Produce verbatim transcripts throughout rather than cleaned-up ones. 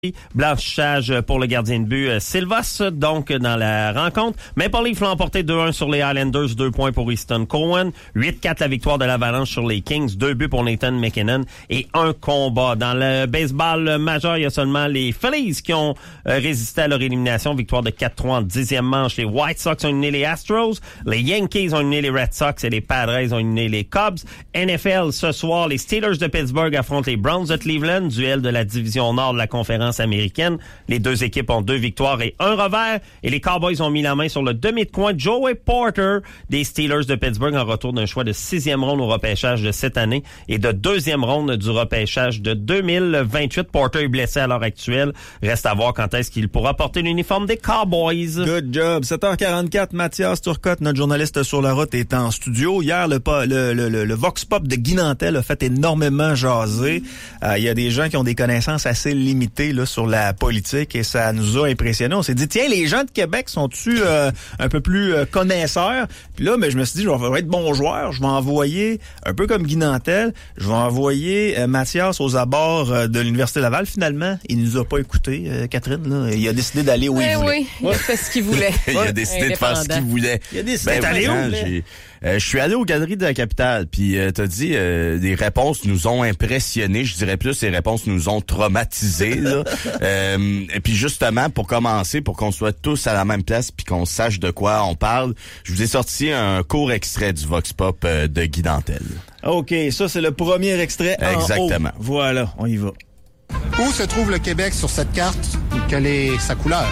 Blanchissage pour le gardien de but Silvas, donc dans la rencontre. Maple Leafs l'ont emporté deux un sur les Islanders, deux points pour Easton Cowan. huit quatre la victoire de l'Avalanche sur les Kings, deux buts pour Nathan McKinnon et un combat. Dans le baseball majeur, il y a seulement les Phillies qui ont euh, résisté à leur élimination. Victoire de quatre trois en dixième manche. Les White Sox ont éliminé les Astros, les Yankees ont éliminé les Red Sox et les Padres ont éliminé les Cubs. N F L, ce soir, les Steelers de Pittsburgh affrontent les Browns de Cleveland, duel de la division nord de la conférence américaine. Les deux équipes ont deux victoires et un revers. Et les Cowboys ont mis la main sur le demi de coin Joey Porter des Steelers de Pittsburgh en retour d'un choix de sixième ronde au repêchage de cette année et de deuxième ronde du repêchage de deux mille vingt-huit. Porter est blessé à l'heure actuelle. Reste à voir quand est-ce qu'il pourra porter l'uniforme des Cowboys. Good job. sept heures quarante-quatre, Mathias Turcotte, notre journaliste sur la route, est en studio. Hier, le, le, le, le, le Vox Pop de Guy Nantel a fait énormément jaser. Euh, il y a des gens qui ont des connaissances assez limitées là, sur la politique et ça nous a impressionnés. On s'est dit, tiens, les gens de Québec sont-tu euh, un peu plus euh, connaisseurs? Puis là, ben, je me suis dit, je vais être bon joueur. Je vais envoyer, un peu comme Guy Nantel, je vais envoyer euh, Mathias aux abords euh, de l'Université Laval. Finalement, il nous a pas écoutés, euh, Catherine. Là. Il a décidé d'aller où oui, il voulait. Oui, il a fait ce qu'il voulait. Il a décidé de faire ce qu'il voulait. Il a décidé ben, d'aller vraiment, où? j'ai, euh, je suis allé aux Galeries de la Capitale, puis euh, t'as dit, euh, les réponses nous ont impressionnés. Je dirais plus, les réponses nous ont traumatisés. Là. euh, et puis justement, pour commencer, pour qu'on soit tous à la même place, puis qu'on sache de quoi on parle, je vous ai sorti un court extrait du Vox Pop euh, de Guy Nantel. OK, ça c'est le premier extrait. Exactement. En haut. Voilà, on y va. Où se trouve le Québec sur cette carte? Quelle est sa couleur?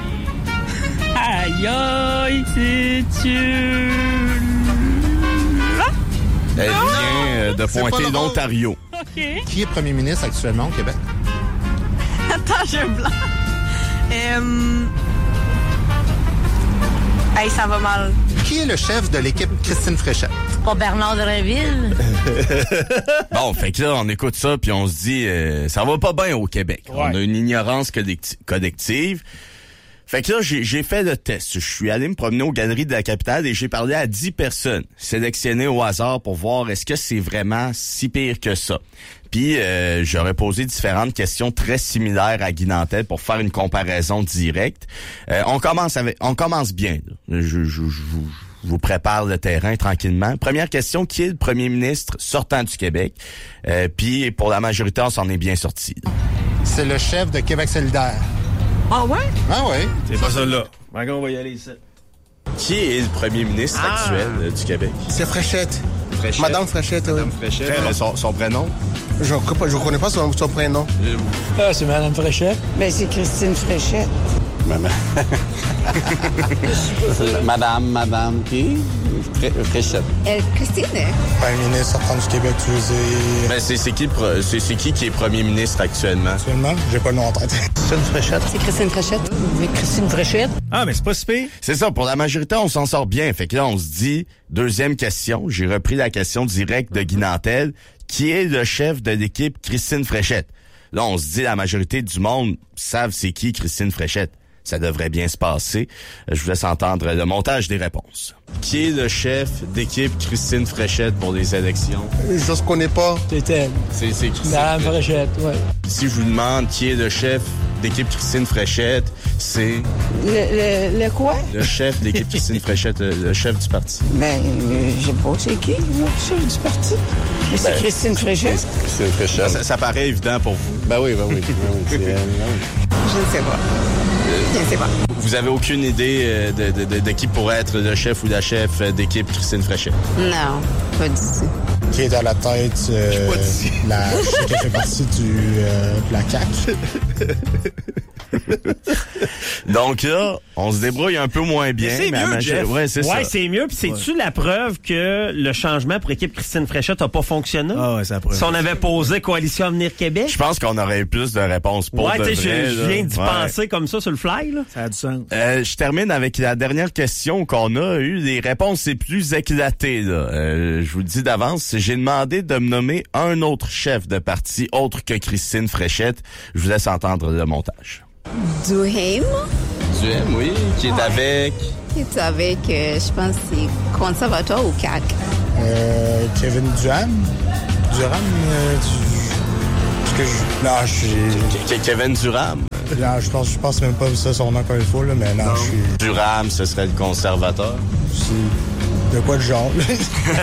Aïe aïe, c'est une... Elle vient euh, de C'est pointer pas le l'Ontario. OK. Qui est premier ministre actuellement au Québec? Attends, j'ai un blanc. Euh... Hey, ça va mal. Qui est le chef de l'équipe Christine Fréchette? C'est pas Bernard Drinville? Bon, fait que là, on écoute ça, puis on se dit, euh, ça va pas bien au Québec. Ouais. On a une ignorance collecti- collective. Fait que là, j'ai, j'ai fait le test. Je suis allé me promener aux Galeries de la Capitale et j'ai parlé à dix personnes sélectionnées au hasard pour voir est-ce que c'est vraiment si pire que ça. Puis, euh, j'aurais posé différentes questions très similaires à Guy Nantel pour faire une comparaison directe. Euh, on commence avec, on commence bien. Là. Je, je, je, vous, je vous prépare le terrain tranquillement. Première question, qui est le premier ministre sortant du Québec? Euh, puis, pour la majorité, on s'en est bien sorti. C'est le chef de Québec solidaire. Ah ouais? Ah oui. C'est pas ça là. On va y aller ici. Qui est le premier ministre Ah. actuel euh, du Québec? C'est Fréchette. Fréchette. Madame Fréchette, oui. Madame Fréchette. Euh, son, son prénom? Je ne je connais pas son, son prénom. Ah, c'est Madame Fréchette. Ben, c'est Christine Fréchette. Madame, madame, qui? Fré- Fréchette. Elle, Christine? Premier ministre sortant du Québec, tu veux dire... Ben, c'est, c'est, qui, le pro- c'est, c'est qui qui est premier ministre actuellement? Actuellement, j'ai pas le nom en tête. C'est une Fréchette. C'est Christine Fréchette. Oui, Christine Fréchette. Ah, mais c'est pas si pire. C'est ça, pour la majorité, on s'en sort bien. Fait que là, on se dit, deuxième question, j'ai repris la question directe de Guy Nantel, qui est le chef de l'équipe Christine Fréchette? Là, on se dit, la majorité du monde savent c'est qui Christine Fréchette. Ça devrait bien se passer. Je vous laisse entendre le montage des réponses. Qui est le chef d'équipe Christine Fréchette pour les élections? Je ne connais pas. C'est elle. C'est, c'est Christine Madame Fréchette. Fréchette, oui. Si je vous demande qui est le chef d'équipe Christine Fréchette, c'est Le, le, le quoi? le chef d'équipe Christine Fréchette, le, le chef du parti. Ben, euh, je sais pas c'est qui, le chef du parti. Mais c'est Christine Fréchette. C'est une Fréchette. Ça, ça paraît évident pour vous. Ben oui, ben oui. Ben oui, c'est elle, ben oui. Je ne sais pas. Je ne sais pas. Vous avez aucune idée euh, de, de, de, de qui pourrait être le chef ou la chef d'équipe Christine Fréchette? Non, pas du tout. Qui est à la tête... Euh, pas d'ici. la, je sais qu'elle fait partie du, euh, de la C A Q. Donc là, on se débrouille un peu moins bien. Mais c'est à mieux, ma- Jeff. Ouais, c'est Ouais, ça. c'est mieux. Puis c'est-tu la preuve que le changement pour équipe Christine Fréchette n'a pas fonctionné? Ah ouais, c'est la preuve. Si on avait posé Coalition Avenir Québec? Je pense qu'on aurait eu plus de réponses pour Ouais, de tu sais, vrai, je, je là. viens d'y Ouais. penser comme ça sur le fly, là. Ça a du sens. Euh, je termine avec la dernière question qu'on a eue. Les réponses, c'est plus éclaté, là. Euh, je vous le dis d'avance. J'ai demandé de me nommer un autre chef de parti autre que Christine Fréchette. Je vous laisse entendre le montage. Duhaime, Duhem, oui, qui est avec... qui est avec, euh, je pense, c'est conservatoire au C A Q. Euh, Kevin Duham. Durham, euh, du... Est-ce que je... Non, je suis... Kevin Durham. Non, je pense, je pense même pas ça son nom comme il faut, là, mais non, non. je suis... Durham, ce serait le conservateur. C'est de quoi de genre, là?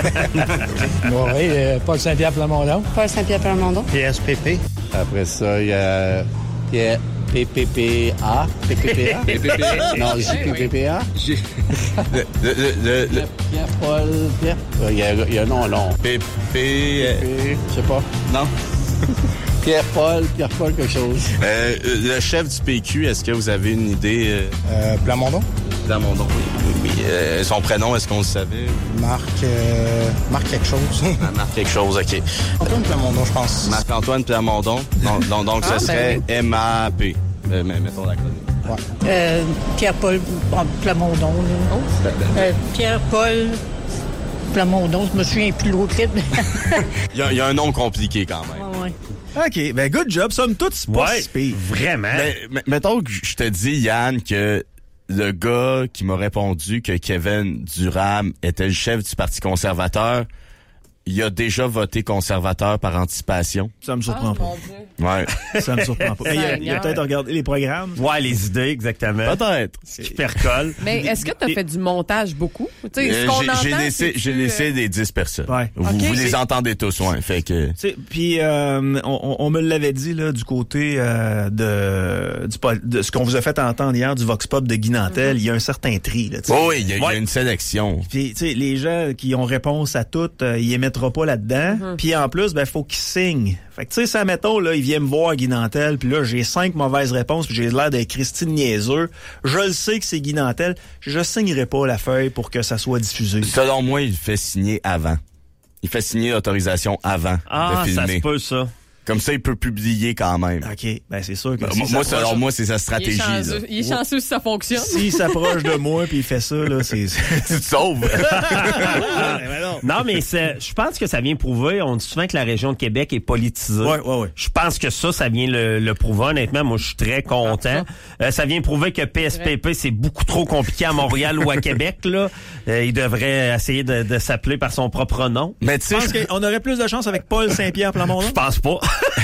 Oui, euh, Paul Saint-Pierre Plamondon. Paul Saint-Pierre Plamondon. P S P P. Après ça, il y a Pierre P P P A. P P P A? P P P A? Non, J P P P A. Le, le, le, le... Pierre-Paul... Pierre... Il y a, il y a un nom long. P P... Je sais pas. Non? Pierre-Paul, Pierre-Paul quelque chose. Euh, le chef du P Q, est-ce que vous avez une idée? Euh... Euh, Plamondon? Plamondon, oui. oui, oui. Euh, son prénom, est-ce qu'on le savait? Marc... Euh, Marc quelque chose. Ah, Marc quelque chose, OK. Antoine Plamondon, je pense. Marc-Antoine Plamondon. Donc, donc, donc Ah, ce serait ben M A P. Euh, mais mettons la chronique. Ouais. Euh, Pierre-Paul Plamondon. Là. Oh. Euh, Pierre-Paul Plamondon, je me souviens plus l'autre. Il y, a, il y a un nom compliqué quand même. Ouais. OK, ben good job. Somme toute, c'est pas Ouais, si pire. vraiment. Mais, mais mettons que je te dis, Yann, que le gars qui m'a répondu que Kevin Durham était le chef du Parti conservateur, il a déjà voté conservateur par anticipation. Ça me surprend pas. Ouais. Ça me surprend pas. Il a, il a peut-être regardé les programmes. Ouais, les idées, exactement. Peut-être. Qui percolent. Mais est-ce que tu as fait du montage beaucoup? Tu sais, Euh, ce qu'on j'ai, j'ai entend, laissé, c'est-tu, j'ai laissé des dix personnes. Ouais. Vous, Ok. vous les C'est- entendez tous, ouais. Fait que... Tu sais, puis euh, on, on me l'avait dit là du côté euh, de, du, pol- de ce qu'on vous a fait entendre hier du Vox Pop de Guy Nantel, il y a un certain tri là. tu sais. Oh oui, il y, a- il y a Ouais. une sélection. Puis tu sais, les gens qui ont réponse à toutes, euh, ils émettront pas là-dedans. Puis en plus, ben faut qu'ils signent. Fait que tu sais, ça mettons là, il vient me voir Guy Nantel, puis là j'ai cinq mauvaises réponses, puis j'ai l'air d'être Christine niaiseux. Je le sais que c'est Guy Nantel, je signerai pas la feuille pour que ça soit diffusé. Selon moi, il fait signer avant. Il fait signer l'autorisation avant Ah, de ça filmer. se peut, ça. Comme ça, il peut publier quand même. OK, ben c'est sûr que Ben, si moi, ça selon approche- moi, c'est sa Il est stratégie. chanceux, Là. il est chanceux si ça fonctionne. s'il s'approche de moi puis il fait ça là, c'est Tu te sauves. Non, mais c'est, je pense que ça vient prouver, on dit souvent que la région de Québec est politisée. Ouais, ouais, ouais. Je pense que ça, ça vient le, le prouver. Honnêtement, moi, je suis très content. Euh, ça vient prouver que P S P P, c'est beaucoup trop compliqué à Montréal ou à Québec, là. Euh, il devrait essayer de, de s'appeler par son propre nom. Mais tu Je sais, pense je qu'on aurait plus de chance avec Paul Saint-Pierre Plamondon. Je pense pas.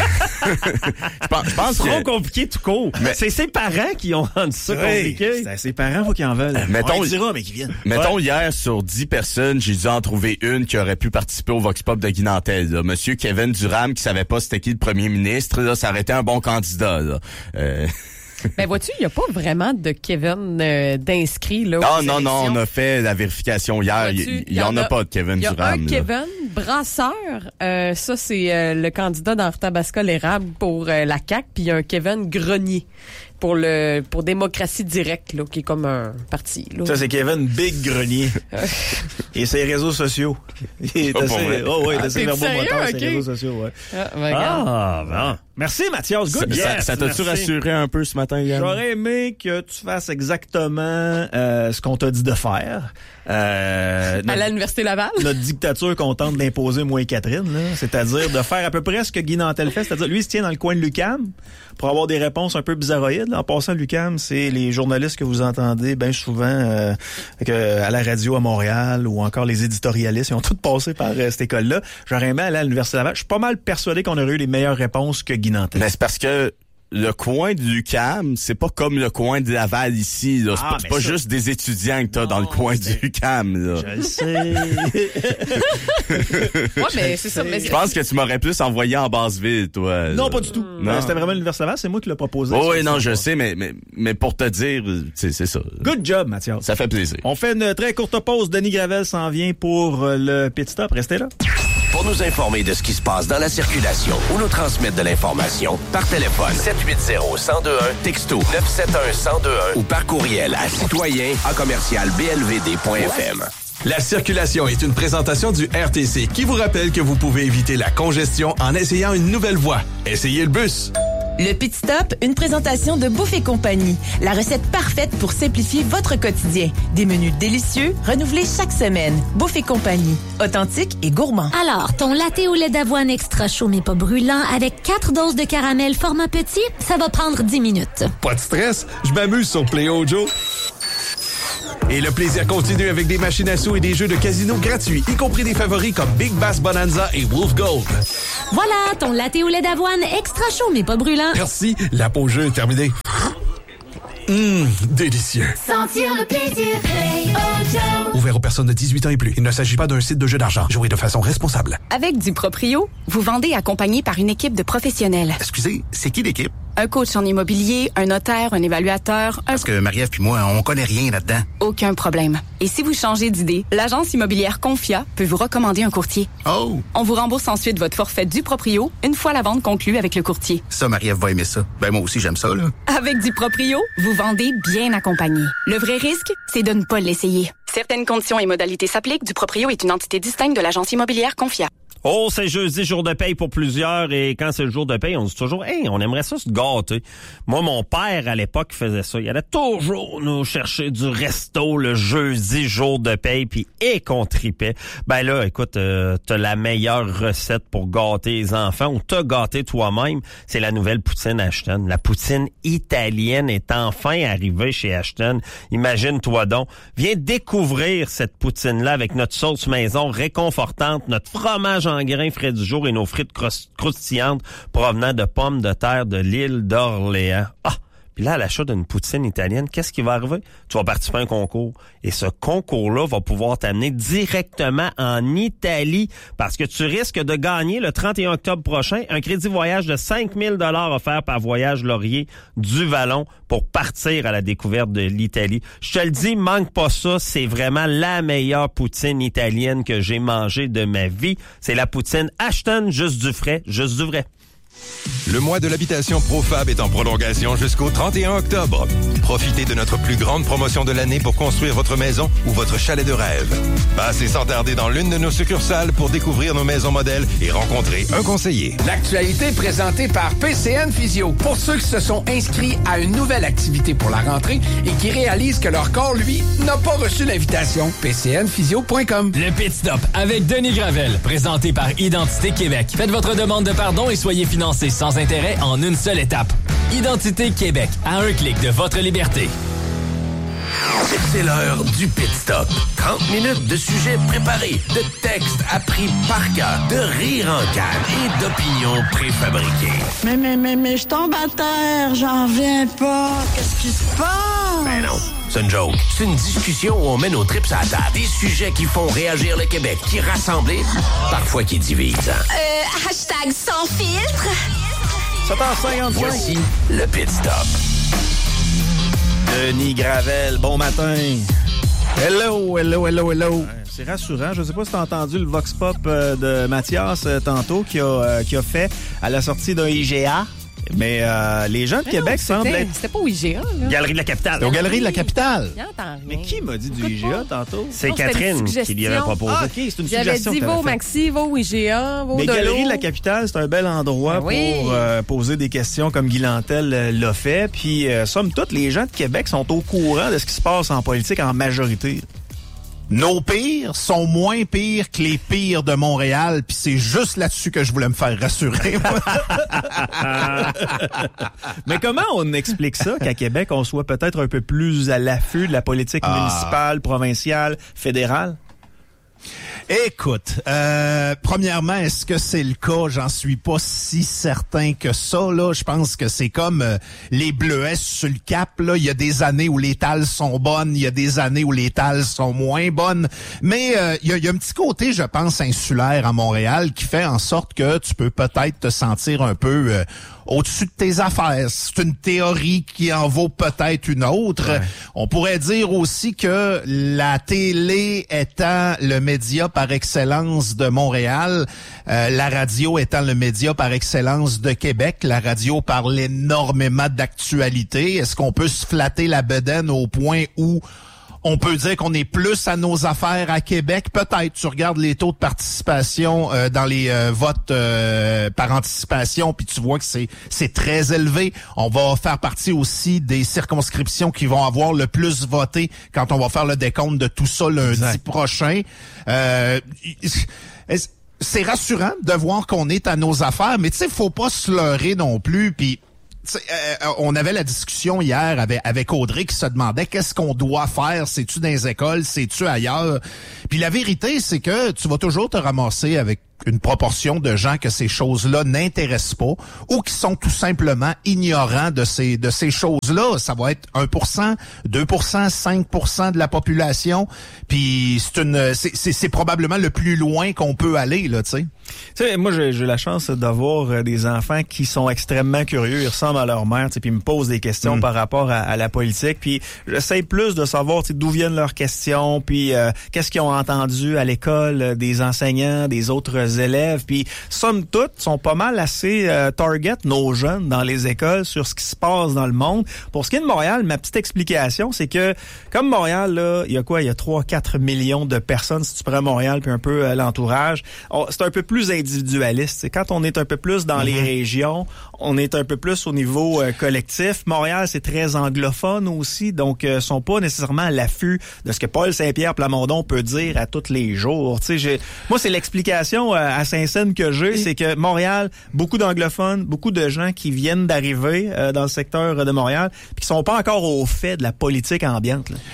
je pense, je pense C'est trop que... compliqué tout court. Mais- C'est ses parents qui ont rendu ça Oui, compliqué. c'est à ses parents, faut qu'ils en veulent. Mettons- On les dira, mais qu'ils viennent. Mettons, hier, sur dix personnes, j'ai dû en trouver une qui aurait pu participer au Vox Pop de Guy Nantel. Là. Monsieur Kevin Durham, qui savait pas c'était qui le premier ministre, là, ça aurait été un bon candidat. Là. Euh... Ben vois-tu, il n'y a pas vraiment de Kevin euh, d'inscrit là. Ah aux non, non, élections. on a fait la vérification hier. Vois-tu, Il il y en a pas de Kevin Il y a Durham. un là. Kevin Brasseur. Euh, ça, c'est euh, le candidat d'Arthabasca l'érable pour euh, la C A Q. Puis il y a un Kevin Grenier pour le pour Démocratie Directe, là, qui est comme un parti. Là. Ça, c'est Kevin Big Grenier. Et ses réseaux sociaux. Il est Oh, assez, pour vrai. oh, ouais, il est Ah, assez t'es verbomoteur, sérieux? ses Ok. réseaux sociaux, ouais. Ah, ben, regarde. Ah, bon. Merci, Mathias. Ça, Good. ça- Yes, ça t'a-tu merci. rassuré un peu ce matin, Yann? J'aurais aimé que tu fasses exactement euh, ce qu'on t'a dit de faire. Euh, À notre, l'Université Laval. notre dictature qu'on tente d'imposer, moi et Catherine, là, c'est-à-dire de faire à peu près ce que Guy Nantel fait, c'est-à-dire lui il se tient dans le coin de l'U Q A M pour avoir des réponses un peu bizarroïdes. Là. En passant, l'U Q A M, c'est les journalistes que vous entendez bien souvent euh, que, à la radio à Montréal ou encore les éditorialistes, ils ont tous passé par euh, cette école-là. J'aurais aimé aller à l'Université Laval. Je suis pas mal persuadé qu'on aurait eu les meilleures réponses que Guy Nantel. Mais c'est parce que le coin du Q A M, c'est pas comme le coin de Laval ici. Là. C'est Ah, pas, c'est mais pas ça- juste des étudiants que t'as dans le coin du Q A M. Là. Je le sais. Ouais, mais c'est ça. Mais Je pense que tu m'aurais plus envoyé en Basse-Ville, toi. Non, là. pas du tout. Non. Euh, C'était vraiment l'Université Laval, c'est moi qui l'ai proposé. Oh, oui, Ça, non, c'est je pas- sais, mais, mais, mais pour te dire, c'est, c'est ça. Good job, Mathias. Ça fait plaisir. On fait une très courte pause. Denis Gravel s'en vient pour euh, le pit stop. Restez là. Pour nous informer de ce qui se passe dans la circulation ou nous transmettre de l'information, par téléphone sept huit zéro, un zéro deux un, texto neuf sept un, un zéro deux un ou par courriel à citoyen à commercial b l v d point f m. La circulation est une présentation du R T C qui vous rappelle que vous pouvez éviter la congestion en essayant une nouvelle voie. Essayez le bus. Le Pit Stop, une présentation de Bouffe et Compagnie. La recette parfaite pour simplifier votre quotidien. Des menus délicieux, renouvelés chaque semaine. Bouffe et Compagnie. Authentique et gourmand. Alors, ton latte au lait d'avoine extra chaud mais pas brûlant avec quatre doses de caramel format petit, ça va prendre dix minutes. Pas de stress, je m'amuse sur Play Joe. Et le plaisir continue avec des machines à sous et des jeux de casino gratuits, y compris des favoris comme Big Bass Bonanza et Wolf Gold. Voilà, ton latte au lait d'avoine extra chaud mais pas brûlant. Merci, la pause jeu est terminée. Hum, délicieux. Sentir le plaisir, Play Auto. Ouvert aux personnes de dix-huit ans et plus. Il ne s'agit pas d'un site de jeu d'argent. Jouez de façon responsable. Avec du Proprio, vous vendez accompagné par une équipe de professionnels. Excusez, c'est qui l'équipe? Un coach en immobilier, un notaire, un évaluateur, un... Parce que Marie-Ève puis moi, on connaît rien là-dedans. Aucun problème. Et si vous changez d'idée, l'agence immobilière Confia peut vous recommander un courtier. Oh! On vous rembourse ensuite votre forfait du Proprio une fois la vente conclue avec le courtier. Ça, Marie-Ève va aimer ça. Ben moi aussi, j'aime ça, là. Avec du Proprio, vous vendez bien accompagné. Le vrai risque, c'est de ne pas l'essayer. Certaines conditions et modalités s'appliquent. Du Proprio est une entité distincte de l'agence immobilière Confia. Oh, c'est jeudi, jour de paye pour plusieurs, et quand c'est le jour de paye, on dit toujours, hey, on aimerait ça se gâter. Moi, mon père, à l'époque, faisait ça. Il allait toujours nous chercher du resto le jeudi, jour de paye, puis et qu'on tripait. Ben là, écoute, euh, t'as la meilleure recette pour gâter les enfants, ou te gâter toi-même, c'est la nouvelle poutine Ashton. La poutine italienne est enfin arrivée chez Ashton. Imagine-toi donc. Viens découvrir cette poutine-là avec notre sauce maison réconfortante, notre fromage en grains frais du jour et nos frites croustillantes provenant de pommes de terre de l'île d'Orléans. Ah! Puis là, à l'achat d'une poutine italienne, qu'est-ce qui va arriver? Tu vas participer à un concours. Et ce concours-là va pouvoir t'amener directement en Italie parce que tu risques de gagner le trente et un octobre prochain un crédit voyage de cinq mille dollars offert par Voyage Laurier du Vallon pour partir à la découverte de l'Italie. Je te le dis, manque pas ça. C'est vraiment la meilleure poutine italienne que j'ai mangée de ma vie. C'est la poutine Ashton, juste du frais, juste du vrai. Le mois de l'habitation Profab est en prolongation jusqu'au trente et un octobre. Profitez de notre plus grande promotion de l'année pour construire votre maison ou votre chalet de rêve. Passez sans tarder dans l'une de nos succursales pour découvrir nos maisons modèles et rencontrer un conseiller. L'actualité présentée par P C N Physio. Pour ceux qui se sont inscrits à une nouvelle activité pour la rentrée et qui réalisent que leur corps, lui, n'a pas reçu l'invitation. P C N physio point com. Le Pit Stop avec Denis Gravel, présenté par Identité Québec. Faites votre demande de pardon et soyez financé sans intérêt en une seule étape. Identité Québec, à un clic de votre liberté. C'est l'heure du Pit Stop. trente minutes de sujets préparés, de textes appris par cœur, de rires en canne et d'opinions préfabriquées. Mais, mais, mais, mais, je tombe à terre, j'en reviens pas. Qu'est-ce qui se passe? Ben non, c'est une joke. C'est une discussion où on met nos trips à la table. Des sujets qui font réagir le Québec, qui rassemblent, parfois qui divisent. Euh, hashtag sans filtre. sept heures cinquante-cinq. Voici le Pit Stop. Denis Gravel, bon matin. Hello, hello, hello, hello. C'est rassurant. Je ne sais pas si tu as entendu le Vox Pop de Mathias euh, tantôt qui a, euh, qui a fait à la sortie d'un I G A. Mais euh, les gens de mais Québec non, semblent être... C'était pas au I G A, là. Galerie de la Capitale. C'est aux Galeries de la Capitale. Mais qui m'a dit du I G A tantôt? C'est Catherine qui lui avait proposé. Ah, OK, c'est une J'avais suggestion. dit, que va au t'avais Maxi, va au I G A, va au Mais Delo. Galerie de la Capitale, c'est un bel endroit Ben oui. pour euh, poser des questions comme Guy Lantel euh, l'a fait. Puis, euh, somme toute, les gens de Québec sont au courant de ce qui se passe en politique en majorité. Nos pires sont moins pires que les pires de Montréal, puis c'est juste là-dessus que je voulais me faire rassurer. Mais comment on explique ça qu'à Québec, on soit peut-être un peu plus à l'affût de la politique Ah. municipale, provinciale, fédérale? Écoute, euh, premièrement, est-ce que c'est le cas? J'en suis pas si certain que ça. Là, je pense que c'est comme euh, les bleuets sur le cap. Là, il y a des années où les tales sont bonnes, il y a des années où les tales sont moins bonnes. Mais euh, il y, a, il y a un petit côté, je pense, insulaire à Montréal qui fait en sorte que tu peux peut-être te sentir un peu euh, au-dessus de tes affaires. C'est une théorie qui en vaut peut-être une autre. Ouais. On pourrait dire aussi que la télé étant le média par excellence de Montréal, euh, la radio étant le média par excellence de Québec, la radio parle énormément d'actualité. Est-ce qu'on peut se flatter la bedaine au point où on peut dire qu'on est plus à nos affaires à Québec? Peut-être. Tu regardes les taux de participation euh, dans les euh, votes euh, par anticipation, puis tu vois que c'est c'est très élevé. On va faire partie aussi des circonscriptions qui vont avoir le plus voté quand on va faire le décompte de tout ça lundi exact. prochain. Euh, c'est rassurant de voir qu'on est à nos affaires, mais tu sais, faut pas se leurrer non plus, puis euh, on avait la discussion hier avec, avec Audrey qui se demandait qu'est-ce qu'on doit faire, c'est-tu dans les écoles, c'est-tu ailleurs? Puis la vérité, c'est que tu vas toujours te ramasser avec une proportion de gens que ces choses-là n'intéressent pas ou qui sont tout simplement ignorants de ces de ces choses-là. Ça va être un pour cent, deux pour cent, cinq pour cent de la population. Puis c'est une c'est, c'est, c'est probablement le plus loin qu'on peut aller, là, tu sais. Tu sais, moi, j'ai, j'ai la chance d'avoir des enfants qui sont extrêmement curieux. Ils ressemblent à leur mère, tu sais, puis ils me posent des questions mm. par rapport à, à la politique. Puis j'essaie plus de savoir, tu sais, d'où viennent leurs questions, puis euh, qu'est-ce qu'ils ont entendu à l'école des enseignants, des autres élèves. Puis somme toute, sont pas mal assez euh, target, nos jeunes, dans les écoles, sur ce qui se passe dans le monde. Pour ce qui est de Montréal, ma petite explication, c'est que, comme Montréal, là, il y a quoi? Il y a trois à quatre millions de personnes, si tu prends Montréal, puis un peu euh, l'entourage. On, c'est un peu plus plus individualiste. C'est quand on est un peu plus dans mm-hmm. les régions, on est un peu plus au niveau euh, collectif. Montréal, c'est très anglophone aussi, donc euh, sont pas nécessairement à l'affût de ce que Paul Saint-Pierre Plamondon peut dire à tous les jours. Tu sais, j'ai, moi, c'est l'explication euh, à Saint-Saëns que j'ai, c'est que Montréal, beaucoup d'anglophones, beaucoup de gens qui viennent d'arriver euh, dans le secteur de Montréal, puis qui sont pas encore au fait de la politique ambiante, là.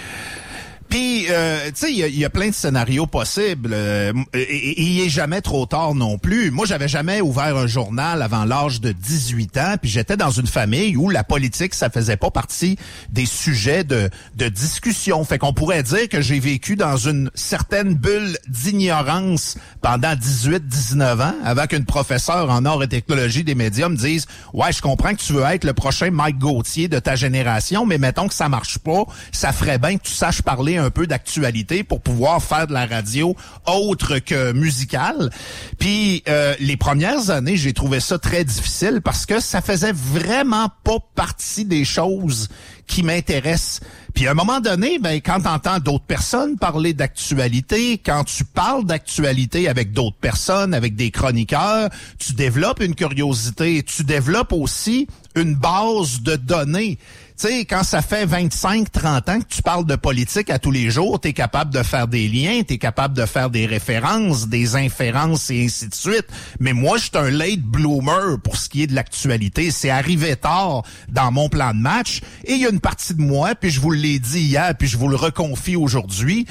Puis, euh, tu sais, il y, y a plein de scénarios possibles. Euh, et il est jamais trop tard non plus. Moi, j'avais jamais ouvert un journal avant l'âge de dix-huit ans. Puis j'étais dans une famille où la politique, ça faisait pas partie des sujets de, de discussion. Fait qu'on pourrait dire que j'ai vécu dans une certaine bulle d'ignorance pendant dix-huit dix-neuf ans, avant qu'une professeure en art et technologie des médias me dise « Ouais, je comprends que tu veux être le prochain Mike Gauthier de ta génération, mais mettons que ça marche pas, ça ferait bien que tu saches parler un peu d'actualité pour pouvoir faire de la radio autre que musicale. » Puis euh, les premières années, j'ai trouvé ça très difficile parce que ça faisait vraiment pas partie des choses qui m'intéressent. Puis à un moment donné, ben quand t'entends d'autres personnes parler d'actualité, quand tu parles d'actualité avec d'autres personnes, avec des chroniqueurs, tu développes une curiosité, tu développes aussi une base de données. Tu sais, quand ça fait vingt-cinq trente ans que tu parles de politique à tous les jours, t'es capable de faire des liens, t'es capable de faire des références, des inférences et ainsi de suite. Mais moi, je suis un late bloomer pour ce qui est de l'actualité. C'est arrivé tard dans mon plan de match. Et il y a une partie de moi, puis je vous l'ai dit hier, puis je vous le reconfie aujourd'hui,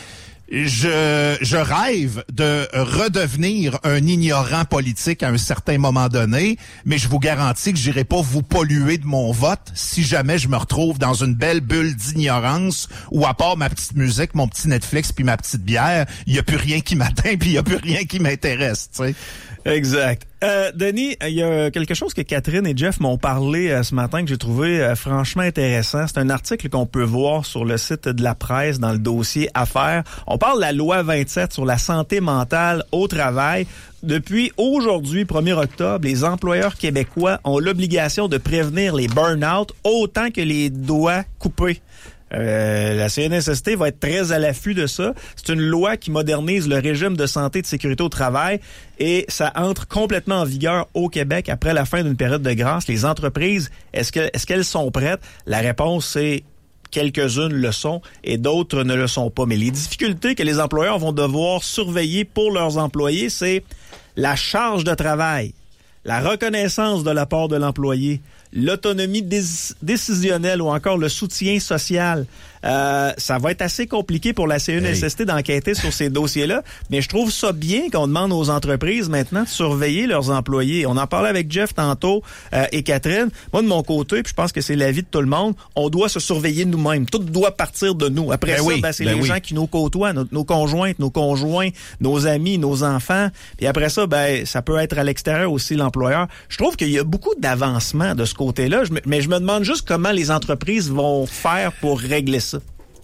Je, je rêve de redevenir un ignorant politique à un certain moment donné, mais je vous garantis que j'irai pas vous polluer de mon vote si jamais je me retrouve dans une belle bulle d'ignorance où, à part ma petite musique, mon petit Netflix puis ma petite bière, il y a plus rien qui m'atteint puis il y a plus rien qui m'intéresse, tu sais. Exact. Euh, Denis, il y a quelque chose que Catherine et Jeff m'ont parlé euh, ce matin que j'ai trouvé euh, franchement intéressant. C'est un article qu'on peut voir sur le site de la presse dans le dossier Affaires. On parle de la loi vingt-sept sur la santé mentale au travail. Depuis aujourd'hui, premier octobre, les employeurs québécois ont l'obligation de prévenir les burn-out autant que les doigts coupés. Euh, la C N S S T va être très à l'affût de ça. C'est une loi qui modernise le régime de santé et de sécurité au travail et ça entre complètement en vigueur au Québec après la fin d'une période de grâce. Les entreprises, est-ce que, est-ce qu'elles sont prêtes? La réponse, c'est quelques-unes le sont et d'autres ne le sont pas. Mais les difficultés que les employeurs vont devoir surveiller pour leurs employés, c'est la charge de travail, la reconnaissance de la part de l'employé, l'autonomie dé- décisionnelle ou encore le soutien social. Euh, ça va être assez compliqué pour la C N S S T hey. d'enquêter sur ces dossiers-là, mais je trouve ça bien qu'on demande aux entreprises maintenant de surveiller leurs employés. On en parlait avec Jeff tantôt euh, et Catherine. Moi, de mon côté, puis je pense que c'est l'avis de tout le monde, on doit se surveiller nous-mêmes. Tout doit partir de nous. Après ben ça, oui, ben, c'est ben les oui. gens qui nous côtoient, nos, nos conjointes, nos conjoints, nos amis, nos enfants. Puis après ça, ben ça peut être à l'extérieur aussi l'employeur. Je trouve qu'il y a beaucoup d'avancement de ce côté-là, je, mais je me demande juste comment les entreprises vont faire pour régler ça.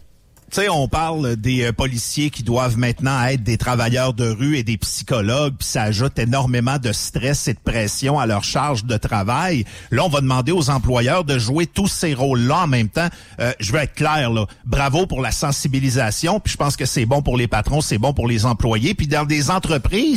Tu sais, on parle des euh, policiers qui doivent maintenant être des travailleurs de rue et des psychologues, puis ça ajoute énormément de stress et de pression à leur charge de travail. Là, on va demander aux employeurs de jouer tous ces rôles-là en même temps. Euh, je veux être clair, là. Bravo pour la sensibilisation, puis je pense que c'est bon pour les patrons, c'est bon pour les employés. Puis dans des entreprises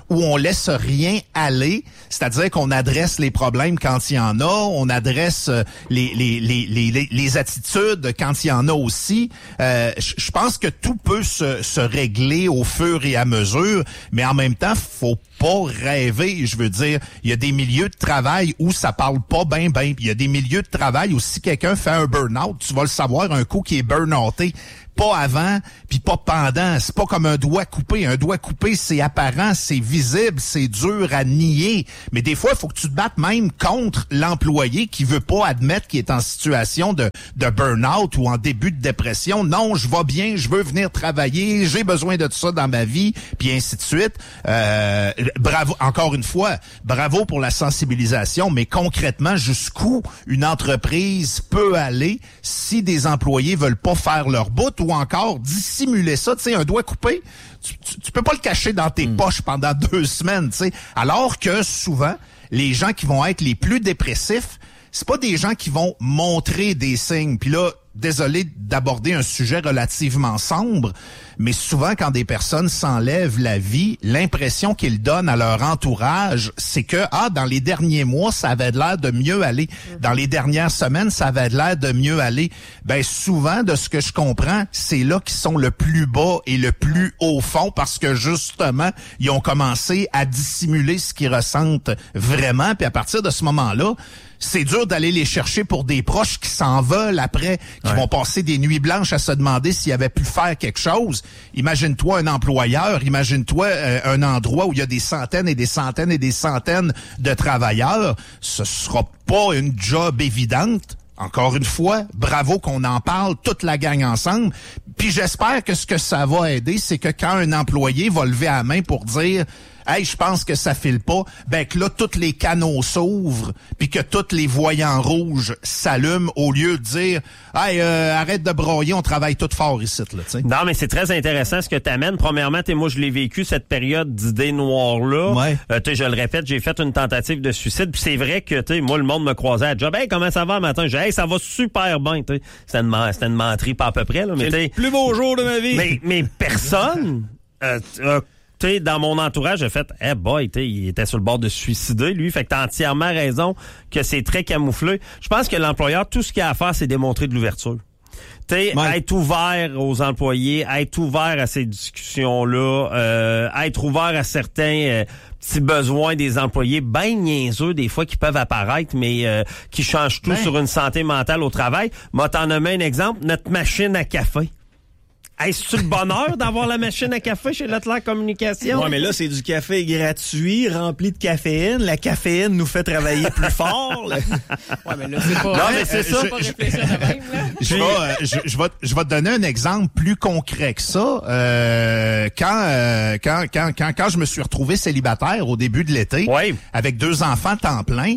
où on laisse rien aller, c'est-à-dire qu'on adresse les problèmes quand il y en a, on adresse les les les les, les attitudes quand il y en a aussi. Euh, je pense que tout peut se, se régler au fur et à mesure, mais en même temps, faut pas rêver. Je veux dire, il y a des milieux de travail où ça parle pas bien, bien. Il y a des milieux de travail où si quelqu'un fait un burn-out, tu vas le savoir un coup qui est burn-outé. Pas avant, puis pas pendant. C'est pas comme un doigt coupé. Un doigt coupé, c'est apparent, c'est visible, c'est dur à nier. Mais des fois, il faut que tu te battes même contre l'employé qui veut pas admettre qu'il est en situation de, de burn-out ou en début de dépression. Non, je vais bien, je veux venir travailler, j'ai besoin de ça dans ma vie, puis ainsi de suite. Euh, bravo, encore une fois, bravo pour la sensibilisation, mais concrètement, jusqu'où une entreprise peut aller si des employés veulent pas faire leur bout ou encore dissimuler ça, tu sais, un doigt coupé, tu, tu, tu peux pas le cacher dans tes mm. poches pendant deux semaines, tu sais. Alors que souvent, les gens qui vont être les plus dépressifs, c'est pas des gens qui vont montrer des signes. Puis là, désolé d'aborder un sujet relativement sombre, mais souvent quand des personnes s'enlèvent la vie, l'impression qu'ils donnent à leur entourage, c'est que, ah, dans les derniers mois, ça avait l'air de mieux aller. Dans les dernières semaines, ça avait l'air de mieux aller. Ben, souvent, de ce que je comprends, c'est là qu'ils sont le plus bas et le plus au fond parce que, justement, ils ont commencé à dissimuler ce qu'ils ressentent vraiment. Puis à partir de ce moment-là, c'est dur d'aller les chercher pour des proches qui s'en veulent après, qui ouais. vont passer des nuits blanches à se demander s'ils avaient pu faire quelque chose. Imagine-toi un employeur, imagine-toi euh, un endroit où il y a des centaines et des centaines et des centaines de travailleurs. Ce sera pas une job évidente. Encore une fois, bravo qu'on en parle, toute la gang ensemble. Puis j'espère que ce que ça va aider, c'est que quand un employé va lever la main pour dire « Hey, je pense que ça file pas », ben que là, tous les canaux s'ouvrent, puis que tous les voyants rouges s'allument au lieu de dire « Hey, euh, arrête de broyer, on travaille tout fort ici. » là, tu sais. Non, mais c'est très intéressant ce que tu amènes. Premièrement, t'es, moi, je l'ai vécu, cette période d'idées noires-là. Ouais. Euh, je le répète, j'ai fait une tentative de suicide, puis c'est vrai que, tu sais, moi, le monde me croisait à job. « Hey, comment ça va le matin? » J'ai « Hey, ça va super bien. » C'était une, c'était une menterie, pas à peu près. Là, mais c'est le plus beau jour de ma vie. Mais, mais personne... euh, euh, T'sais, dans mon entourage, j'ai fait « Eh hey boy, t'sais, il était sur le bord de se suicider, lui. » Fait que t'as entièrement raison que c'est très camouflé. Je pense que l'employeur, tout ce qu'il a à faire, c'est démontrer de l'ouverture. T'sais, ouais. être ouvert aux employés, être ouvert à ces discussions-là, euh, être ouvert à certains euh, petits besoins des employés, ben niaiseux des fois qui peuvent apparaître, mais euh, qui changent tout ben. sur une santé mentale au travail. Moi, t'en nommer un exemple, notre machine à café. Hey, c'est-tu le bonheur d'avoir la machine à café chez Leclerc Communication? Ouais, mais là, c'est du café gratuit, rempli de caféine. La caféine nous fait travailler plus fort. Là. Ouais, mais là, c'est pas... Non, mais c'est ça. Je, pas réfléchir de même, là. Je, vais, euh, je, je, vais, je vais te donner un exemple plus concret que ça. Euh, quand, euh, quand, quand, quand, quand je me suis retrouvé célibataire au début de l'été, ouais. avec deux enfants temps plein,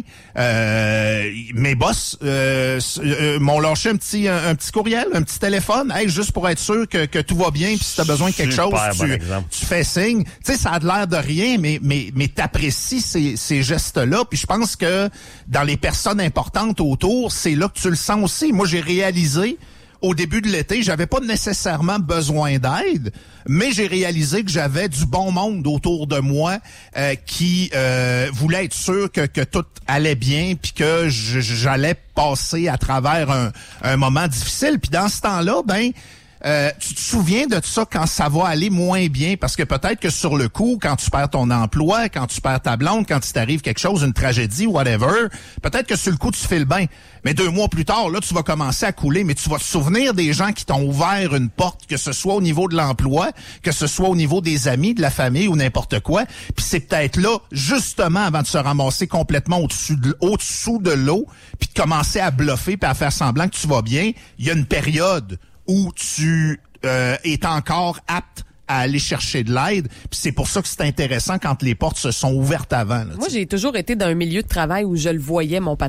euh, mes boss euh, euh, m'ont lâché un petit, un, un petit courriel, un petit téléphone, hey, juste pour être sûr que que tout va bien, puis si t'as besoin de quelque Super chose, bon tu, tu fais signe. Tu sais, ça a l'air de rien, mais mais mais t'apprécies ces, ces gestes-là. Puis je pense que dans les personnes importantes autour, c'est là que tu le sens aussi. Moi, j'ai réalisé au début de l'été, j'avais pas nécessairement besoin d'aide, mais j'ai réalisé que j'avais du bon monde autour de moi euh, qui euh, voulait être sûr que, que tout allait bien, puis que je, j'allais passer à travers un, un moment difficile. Puis dans ce temps-là, ben Euh, tu te souviens de ça quand ça va aller moins bien? Parce que peut-être que sur le coup, quand tu perds ton emploi, quand tu perds ta blonde, quand il t'arrive quelque chose, une tragédie, whatever, peut-être que sur le coup, tu fais le bain. Mais deux mois plus tard, là, tu vas commencer à couler, mais tu vas te souvenir des gens qui t'ont ouvert une porte, que ce soit au niveau de l'emploi, que ce soit au niveau des amis, de la famille ou n'importe quoi. Puis c'est peut-être là, justement, avant de se ramasser complètement au-dessus de, au-dessous de l'eau, puis de commencer à bluffer puis à faire semblant que tu vas bien, il y a une période où tu euh, es encore apte à aller chercher de l'aide. Puis c'est pour ça que c'est intéressant quand les portes se sont ouvertes avant. Là, Moi, j'ai toujours été dans un milieu de travail où je le voyais, mon patron.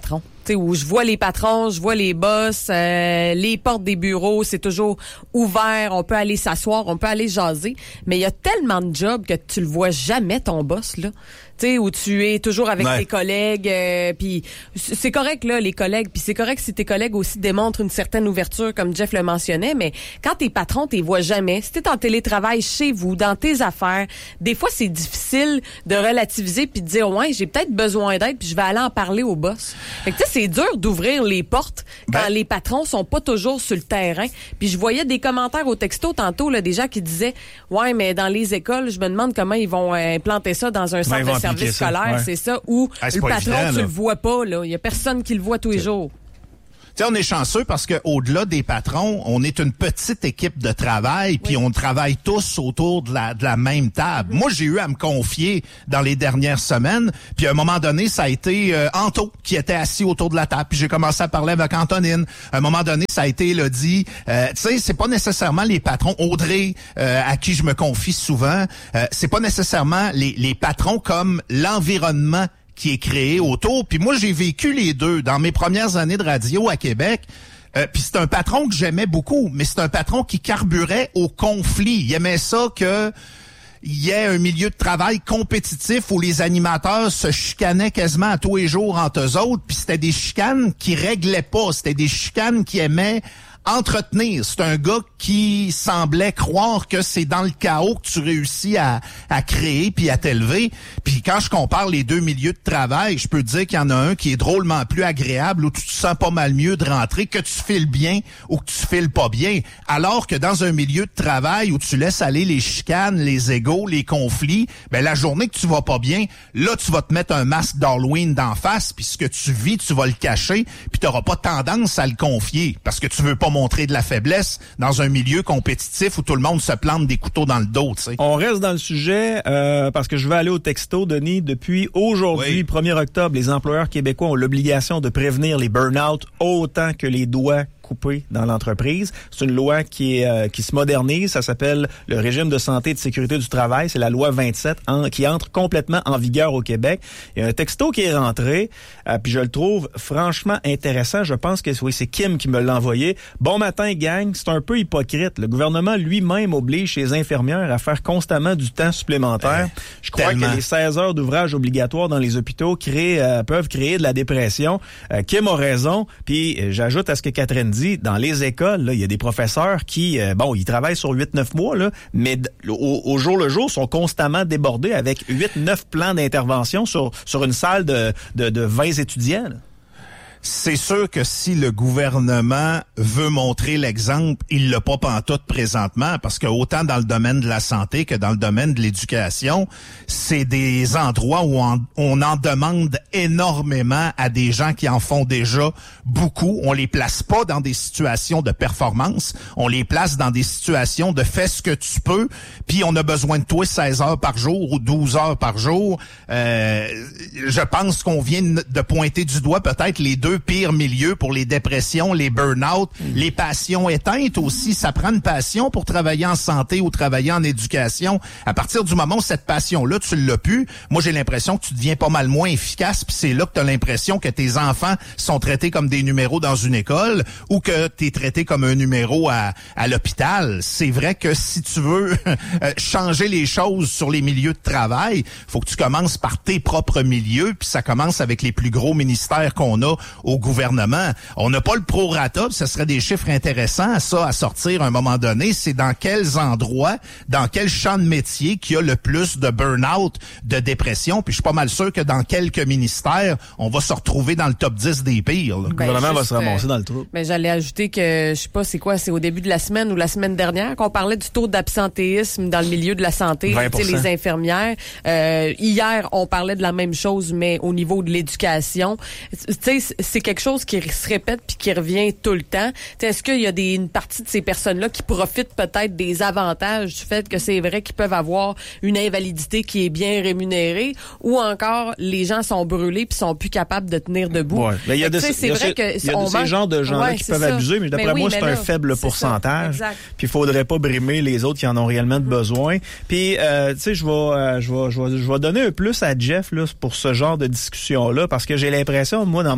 Tu sais, où je vois les patrons, je vois les boss, euh, les portes des bureaux, c'est toujours ouvert, on peut aller s'asseoir, on peut aller jaser, mais il y a tellement de jobs que tu le vois jamais ton boss, là. Tu sais, où tu es toujours avec ouais. tes collègues, euh, puis c'est correct, là, les collègues, puis c'est correct si tes collègues aussi démontrent une certaine ouverture, comme Jeff le mentionnait, mais quand tes patrons, t'es vois jamais, si t'es en télétravail chez vous, dans tes affaires, des fois, c'est difficile de relativiser puis de dire, ouais, j'ai peut-être besoin d'aide, puis je vais aller en parler au boss. Fait que tu sais, c'est dur d'ouvrir les portes quand ben, les patrons sont pas toujours sur le terrain. Puis je voyais des commentaires au texto tantôt, là, des gens qui disaient, ouais, mais dans les écoles, je me demande comment ils vont euh, implanter ça dans un centre de service scolaire, ouais. c'est ça, où ah, le patron, évident, tu là. le vois pas, là. Il y a personne qui le voit tous les jours. Tu sais, on est chanceux parce que au-delà des patrons, on est une petite équipe de travail, puis oui. on travaille tous autour de la de la même table. Mm-hmm. Moi, j'ai eu à me confier dans les dernières semaines, puis à un moment donné, ça a été euh, Anto qui était assis autour de la table, puis j'ai commencé à parler avec Antonine. À un moment donné, ça a été Elodie. Euh, tu sais, c'est pas nécessairement les patrons. Audrey, euh, à qui je me confie souvent, euh, c'est pas nécessairement les les patrons comme l'environnement qui est créé autour. Puis moi, j'ai vécu les deux dans mes premières années de radio à Québec. Euh, puis c'est un patron que j'aimais beaucoup, mais c'est un patron qui carburait au conflit. Il aimait ça que il y ait un milieu de travail compétitif où les animateurs se chicanaient quasiment à tous les jours entre eux autres. Puis c'était des chicanes qui réglaient pas. C'était des chicanes qui aimaient entretenir. C'est un gars qui semblait croire que c'est dans le chaos que tu réussis à, à créer puis à t'élever. Puis quand je compare les deux milieux de travail, je peux te dire qu'il y en a un qui est drôlement plus agréable, où tu te sens pas mal mieux de rentrer, que tu files bien ou que tu files pas bien. Alors que dans un milieu de travail où tu laisses aller les chicanes, les égos, les conflits, ben la journée que tu vas pas bien, là tu vas te mettre un masque d'Halloween d'en face, puis ce que tu vis, tu vas le cacher, puis tu n'auras pas tendance à le confier parce que tu veux pas montrer de la faiblesse dans un milieu compétitif où tout le monde se plante des couteaux dans le dos, tu sais. On reste dans le sujet euh, parce que je vais aller au texto, Denis. Depuis aujourd'hui, oui. premier octobre, les employeurs québécois ont l'obligation de prévenir les burn-out autant que les doigts coupés dans l'entreprise. C'est une loi qui est euh, qui se modernise. Ça s'appelle le régime de santé et de sécurité du travail. C'est la loi vingt-sept en, qui entre complètement en vigueur au Québec. Il y a un texto qui est rentré, euh, puis je le trouve franchement intéressant. Je pense que oui, c'est Kim qui me l'a envoyé. Bon matin, gang. C'est un peu hypocrite. Le gouvernement lui-même oblige les infirmières à faire constamment du temps supplémentaire. Euh, je crois tellement. que les seize heures d'ouvrage obligatoires dans les hôpitaux créent, euh, peuvent créer de la dépression. Euh, Kim a raison. Puis euh, j'ajoute à ce que Catherine dit, dans les écoles, là, il y a des professeurs qui, euh, bon, ils travaillent sur huit neuf mois, là, mais d- au, au jour le jour, sont constamment débordés avec huit neuf plans d'intervention sur, sur une salle de, de, de vingt étudiants, là. C'est sûr que si le gouvernement veut montrer l'exemple, il l'a pas pantoute présentement, parce que autant dans le domaine de la santé que dans le domaine de l'éducation, c'est des endroits où on, on en demande énormément à des gens qui en font déjà beaucoup. On les place pas dans des situations de performance, on les place dans des situations de fais ce que tu peux, puis on a besoin de toi seize heures par jour ou douze heures par jour. Euh, je pense qu'on vient de pointer du doigt peut-être les deux pires milieux pour les dépressions, les burn-out, mmh. les passions éteintes aussi. Ça prend une passion pour travailler en santé ou travailler en éducation. À partir du moment où cette passion-là, tu l'as plus, moi j'ai l'impression que tu deviens pas mal moins efficace, puis c'est là que tu as l'impression que tes enfants sont traités comme des numéros dans une école ou que tu es traité comme un numéro à, à l'hôpital. C'est vrai que si tu veux changer les choses sur les milieux de travail, faut que tu commences par tes propres milieux, puis ça commence avec les plus gros ministères qu'on a au gouvernement. On n'a pas le prorata, ce serait des chiffres intéressants, ça, à sortir à un moment donné. C'est dans quels endroits, dans quel champ de métier qu'il y a le plus de burn-out, de dépression. Puis je suis pas mal sûr que dans quelques ministères, on va se retrouver dans le top dix des pires. Là. Le ben, gouvernement va se ramasser dans le trou. Mais j'allais ajouter que, je sais pas c'est quoi, c'est au début de la semaine ou la semaine dernière qu'on parlait du taux d'absentéisme dans le milieu de la santé, tu sais, les infirmières. Euh, hier, on parlait de la même chose, mais au niveau de l'éducation. Tu sais, c'est quelque chose qui se répète puis qui revient tout le temps. T'sais, est-ce qu'il y a des, une partie de ces personnes-là qui profitent peut-être des avantages du fait que c'est vrai qu'ils peuvent avoir une invalidité qui est bien rémunérée, ou encore les gens sont brûlés puis sont plus capables de tenir debout? Ouais. Mais il y a de, c'est y a vrai ce, que y a de ces genres de gens-là ouais, qui peuvent ça. abuser, mais d'après mais oui, moi, c'est là, un faible c'est pourcentage. Puis il faudrait pas brimer les autres qui en ont réellement de besoin. Puis, euh, tu sais, je vais, euh, je vais, je vais, je vais donner un plus à Jeff là pour ce genre de discussion-là, parce que j'ai l'impression, moi, dans mon bagage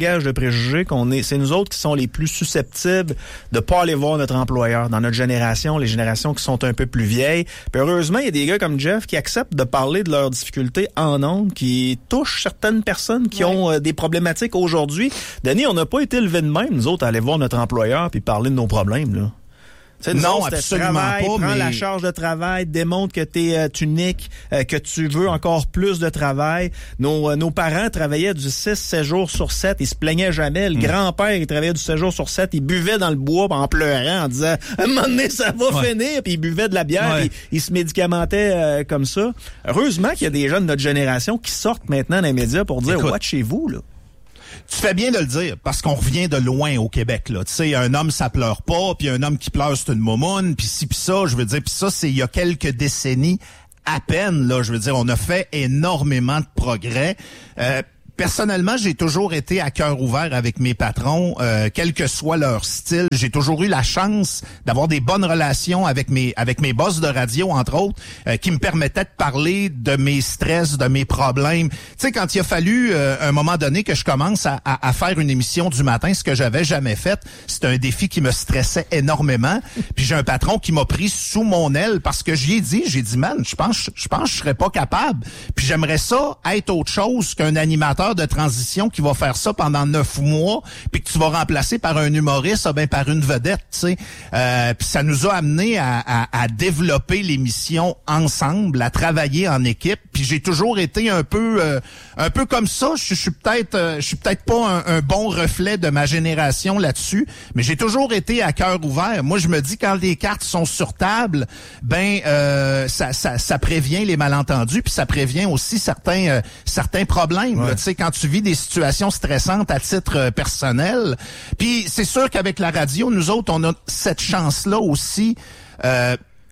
bagage de préjugés qu'on est, c'est nous autres qui sont les plus susceptibles de pas aller voir notre employeur dans notre génération, les générations qui sont un peu plus vieilles. Puis heureusement, il y a des gars comme Jeff qui acceptent de parler de leurs difficultés en ondes, qui touchent certaines personnes qui ouais. ont euh, des problématiques aujourd'hui. Denis, on n'a pas été élevés de même, nous autres, à aller voir notre employeur puis parler de nos problèmes, là. T'sais, non, autres, absolument travail, pas. Prends mais... la charge de travail, démontre que t'es euh, unique, euh, que tu veux encore plus de travail. Nos, euh, nos parents travaillaient du six sept jours sur sept, ils se plaignaient jamais. Le mmh. grand-père, il travaillait du sept jours sur sept, il buvait dans le bois en pleurant, en disant « À un moment donné, ça va ouais. finir », puis il buvait de la bière, ouais. puis il se médicamentait euh, comme ça. Heureusement qu'il y a des gens de notre génération qui sortent maintenant dans les médias pour dire « Watchez-vous, là ». Tu fais bien de le dire, parce qu'on revient de loin au Québec, là. Tu sais, un homme, ça pleure pas, puis un homme qui pleure, c'est une momoune, puis ci, puis ça, je veux dire, puis ça, c'est il y a quelques décennies à peine, là, je veux dire, on a fait énormément de progrès. Euh, Personnellement, j'ai toujours été à cœur ouvert avec mes patrons, euh, quel que soit leur style. J'ai toujours eu la chance d'avoir des bonnes relations avec mes avec mes boss de radio, entre autres, euh, qui me permettaient de parler de mes stress, de mes problèmes. Tu sais, quand il a fallu, euh, à un moment donné, que je commence à, à, à faire une émission du matin, ce que j'avais jamais fait, c'était un défi qui me stressait énormément. Puis j'ai un patron qui m'a pris sous mon aile parce que j'y ai dit, j'ai dit, man, je pense, je pense que je serais pas capable. Puis j'aimerais ça être autre chose qu'un animateur de transition qui va faire ça pendant neuf mois, puis que tu vas remplacer par un humoriste, ah ben par une vedette, tu sais. Euh, puis ça nous a amené à, à, à développer l'émission ensemble, à travailler en équipe. Puis j'ai toujours été un peu, euh, un peu comme ça. Je, je suis peut-être, euh, je suis peut-être pas un, un bon reflet de ma génération là-dessus, mais j'ai toujours été à cœur ouvert. Moi, je me dis quand les cartes sont sur table, ben euh, ça, ça, ça prévient les malentendus, puis ça prévient aussi certains, euh, certains problèmes. Ouais. Tu sais, quand tu vis des situations stressantes à titre euh, personnel. Puis c'est sûr qu'avec la radio, nous autres, on a cette chance-là aussi euh,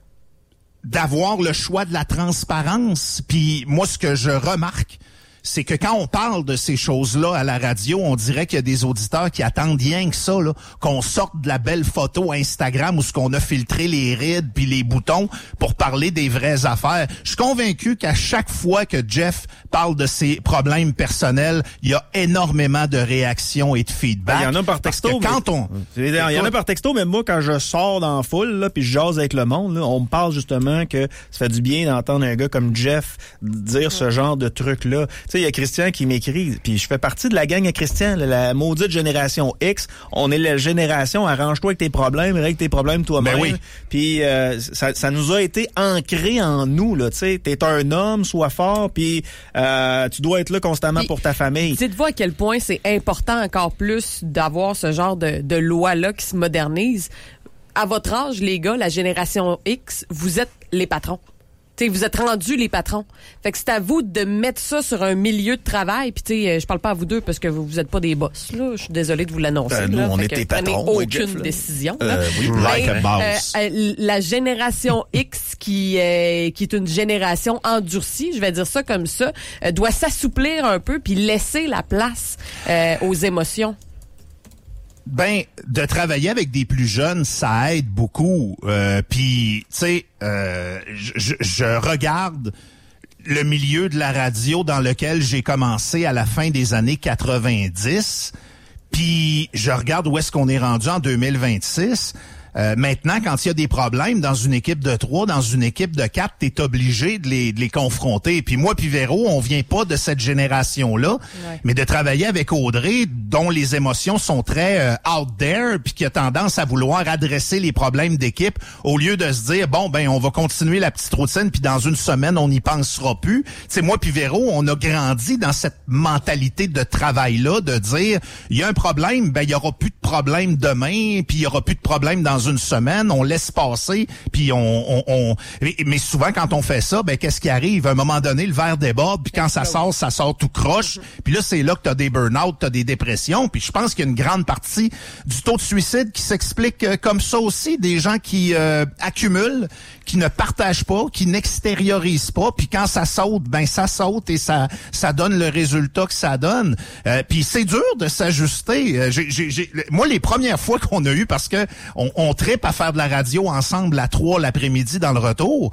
d'avoir le choix de la transparence. Puis moi, ce que je remarque, c'est que quand on parle de ces choses-là à la radio, on dirait qu'il y a des auditeurs qui attendent rien que ça, là, qu'on sorte de la belle photo Instagram où ce qu'on a filtré les rides puis les boutons pour parler des vraies affaires. Je suis convaincu qu'à chaque fois que Jeff parle de ses problèmes personnels, il y a énormément de réactions et de feedback. Il y en a par texto. Mais... Quand on... Il y en a par texto, mais moi, quand je sors dans la foule, là, puis je jase avec le monde, là, on me parle justement que ça fait du bien d'entendre un gars comme Jeff dire ce genre de trucs-là. Il y a Christian qui m'écrit, puis je fais partie de la gang à Christian, la, la maudite génération X. On est la génération arrange-toi avec tes problèmes, règle tes problèmes toi-même. Ben oui. Puis euh, ça, ça nous a été ancré en nous, là. Tu sais, t'es un homme, sois fort, puis euh, tu dois être là constamment puis, pour ta famille. Dites-vous à quel point c'est important encore plus d'avoir ce genre de, de loi-là qui se modernise. À votre âge, les gars, la génération X, vous êtes les patrons. T'sais, vous êtes rendus les patrons. Fait que c'est à vous de mettre ça sur un milieu de travail. Puis tu sais, je parle pas à vous deux parce que vous, vous êtes pas des boss. Là, je suis désolée de vous l'annoncer. Euh, nous, là. on fait était que patrons. Prenez aucune Jeff, décision. Euh, oui, like Mais, a boss. Euh, euh, la génération X, qui euh, qui est une génération endurcie, je vais dire ça comme ça, euh, doit s'assouplir un peu puis laisser la place euh, aux émotions. Ben, de travailler avec des plus jeunes, ça aide beaucoup. Euh, Puis, tu sais, euh, je, je regarde le milieu de la radio dans lequel j'ai commencé à la fin des années quatre-vingt-dix. Puis, je regarde où est-ce qu'on est rendu en deux mille vingt-six. Euh, maintenant, quand il y a des problèmes dans une équipe de trois, dans une équipe de quatre, t'es obligé de les, de les confronter. Puis moi, puis Véro, on vient pas de cette génération-là, ouais. mais de travailler avec Audrey, dont les émotions sont très euh, out there, puis qui a tendance à vouloir adresser les problèmes d'équipe, au lieu de se dire, bon, ben on va continuer la petite routine, puis dans une semaine, on n'y pensera plus. Tu sais, moi puis Véro, on a grandi dans cette mentalité de travail-là, de dire, il y a un problème, ben il y aura plus de problème demain, puis il y aura plus de problème dans une semaine, on laisse passer, puis on, on, on... Mais souvent, quand on fait ça, ben qu'est-ce qui arrive? À un moment donné, le verre déborde, puis quand ça sort, ça sort tout croche. Puis là, c'est là que t'as des burn-out, t'as des dépressions. Puis je pense qu'il y a une grande partie du taux de suicide qui s'explique euh, comme ça aussi. Des gens qui euh, accumulent, qui ne partagent pas, qui n'extériorisent pas. Puis quand ça saute, ben ça saute et ça ça donne le résultat que ça donne. Euh, puis c'est dur de s'ajuster. Euh, j'ai, j'ai, j'ai... Moi, les premières fois qu'on a eu, parce que on, on tripe à faire de la radio ensemble à trois l'après-midi dans le retour,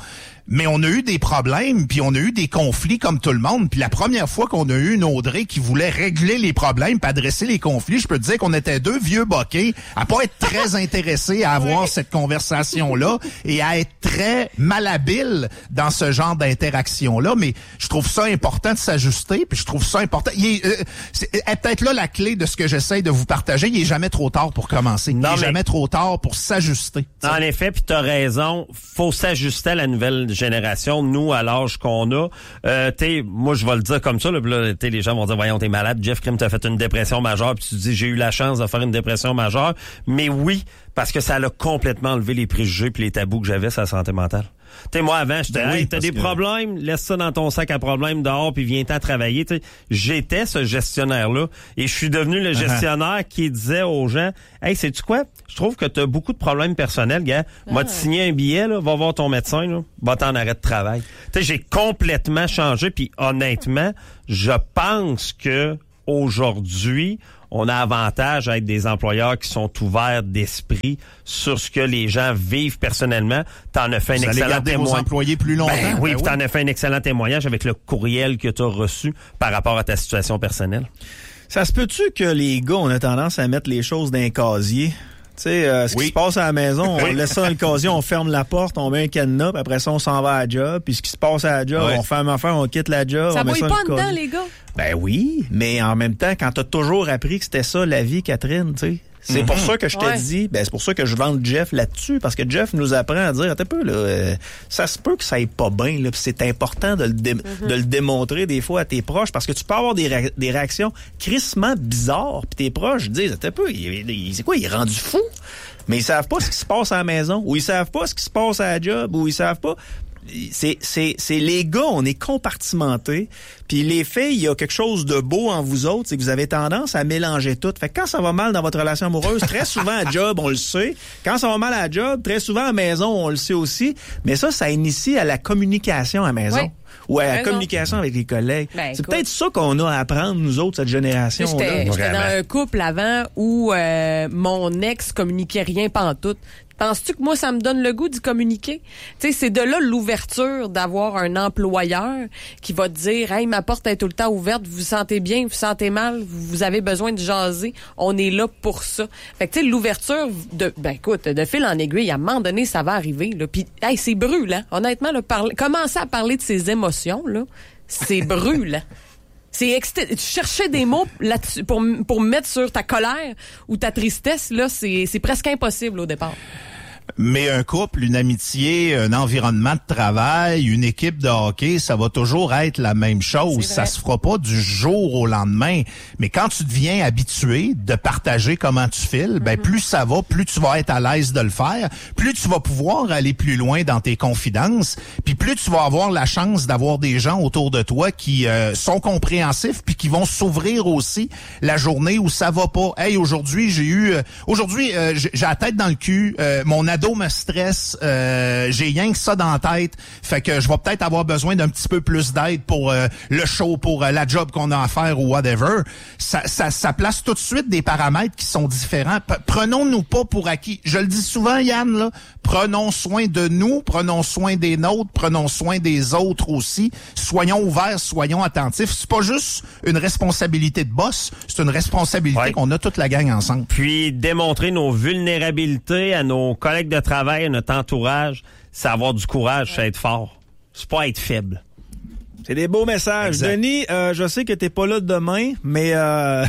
Mais on a eu des problèmes, puis on a eu des conflits comme tout le monde. Puis la première fois qu'on a eu une Audrey qui voulait régler les problèmes, puis adresser les conflits, je peux te dire qu'on était deux vieux boquets à pas être très intéressés à avoir cette conversation-là et à être très malhabiles dans ce genre d'interaction-là. Mais je trouve ça important de s'ajuster, puis je trouve ça important. Il est, euh, c'est est peut-être là la clé de ce que j'essaye de vous partager. Il est jamais trop tard pour commencer. Non, Il est mais... jamais trop tard pour s'ajuster. En effet, puis t'as raison. Faut s'ajuster à la nouvelle génération, nous, à l'âge qu'on a. Euh, t'sais, moi, je vais le dire comme ça, là, là t'sais, les gens vont dire, voyons, t'es malade, Jeff Krim, t'as fait une dépression majeure, puis tu te dis, j'ai eu la chance de faire une dépression majeure. Mais oui, parce que ça l'a complètement enlevé les préjugés puis les tabous que j'avais sur la santé mentale. Tu sais, moi, avant, j'étais, ben oui, hey, t'as des que... problèmes, laisse ça dans ton sac à problèmes dehors puis viens-t'en travailler. T'sais, j'étais ce gestionnaire-là et je suis devenu le gestionnaire uh-huh. qui disait aux gens, hey, sais-tu quoi? Je trouve que t'as beaucoup de problèmes personnels, gars. Ah. Va te signer un billet, là, va voir ton médecin, là, va t'en arrêt de travail. Tu sais, j'ai complètement changé puis honnêtement, je pense que aujourd'hui, on a avantage à être des employeurs qui sont ouverts d'esprit sur ce que les gens vivent personnellement. T'en as fait un excellent témoignage. Vos employés plus longtemps. Ben oui, ben puis oui. t'en as fait un excellent témoignage avec le courriel que t'as reçu par rapport à ta situation personnelle. Ça se peut-tu que les gars, on a tendance à mettre les choses dans un casier? Tu sais, euh, ce oui. qui se passe à la maison, on oui. laisse ça dans le casier, on ferme la porte, on met un cadenas, puis après ça, on s'en va à la job. Puis ce qui se passe à la job, ouais. on fait un affaire, on quitte la job. Ça on met bouille ça pas en dedans, les gars? Ben oui, mais en même temps, quand t'as toujours appris que c'était ça, la vie, Catherine, tu sais. C'est mm-hmm. pour ça que je t'ai ouais. dit, ben c'est pour ça que je vante Jeff là-dessus, parce que Jeff nous apprend à dire, attends un peu, là, euh, ça se peut que ça aille pas bien, là, pis c'est important de le, dé- mm-hmm. de le démontrer des fois à tes proches, parce que tu peux avoir des, ré- des réactions crissement bizarres, puis tes proches disent, attends un peu, il, il, c'est quoi, il est rendu fou? Mais ils savent pas ce qui se passe à la maison, ou ils savent pas ce qui se passe à la job, ou ils savent pas... C'est, c'est, c'est les gars, on est compartimentés. Puis les filles, il y a quelque chose de beau en vous autres, c'est que vous avez tendance à mélanger tout. Fait que quand ça va mal dans votre relation amoureuse, très souvent à job, on le sait. Quand ça va mal à la job, très souvent à la maison, on le sait aussi. Mais ça, ça initie à la communication à la maison. Oui. Ou à la raison. Communication avec les collègues. Ben, c'est écoute, peut-être ça qu'on a à apprendre, nous autres, cette génération-là. J'étais, j'étais dans un couple avant où euh, mon ex communiquait rien pantoute. Penses-tu que moi, ça me donne le goût d'y communiquer? Tu sais, c'est de là l'ouverture d'avoir un employeur qui va te dire, hey, ma porte est tout le temps ouverte, vous vous sentez bien, vous vous sentez mal, vous avez besoin de jaser, on est là pour ça. Fait que tu sais, l'ouverture de, ben écoute, de fil en aiguille, à un moment donné, ça va arriver, là. Puis, hey, c'est brûlant. Honnêtement, là, parler, commencer à parler de ses émotions, là, c'est brûlant. C'est exté- chercher des mots là-dessus pour pour mettre sur ta colère ou ta tristesse, là, c'est c'est presque impossible au départ. Mais un couple, une amitié, un environnement de travail, une équipe de hockey, ça va toujours être la même chose. Ça se fera pas du jour au lendemain. Mais quand tu deviens habitué de partager comment tu files, ben mm-hmm. plus ça va, plus tu vas être à l'aise de le faire, plus tu vas pouvoir aller plus loin dans tes confidences, puis plus tu vas avoir la chance d'avoir des gens autour de toi qui euh, sont compréhensifs puis qui vont s'ouvrir aussi la journée où ça va pas. Hey, aujourd'hui, j'ai eu euh, aujourd'hui euh, j'ai, j'ai la tête dans le cul, euh, mon ado me stresse, euh, j'ai rien que ça dans la tête, fait que je vais peut-être avoir besoin d'un petit peu plus d'aide pour euh, le show, pour euh, la job qu'on a à faire ou whatever. Ça, ça, ça place tout de suite des paramètres qui sont différents. P- prenons-nous pas pour acquis. Je le dis souvent, Yann, là, prenons soin de nous, prenons soin des nôtres, prenons soin des autres aussi. Soyons ouverts, soyons attentifs. C'est pas juste une responsabilité de boss, c'est une responsabilité ouais. qu'on a toute la gang ensemble. Puis démontrer nos vulnérabilités à nos collègues de travail, à notre entourage, c'est avoir du courage, c'est être fort. C'est pas être faible. C'est des beaux messages. Exact. Denis, euh, je sais que t'es pas là demain, mais euh...